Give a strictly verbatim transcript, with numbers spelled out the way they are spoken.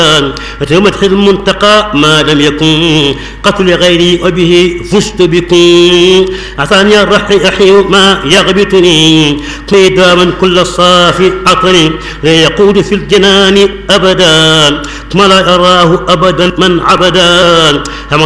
وتمدح المنتقى ما لم يكن قتل غيري وبه فزت بكم. أعطاني الرحي أحي ما يغبطني قيداما كل صافي عطني لا يقود في الجنان أبدا ما لا يراه أبدا من عبدا.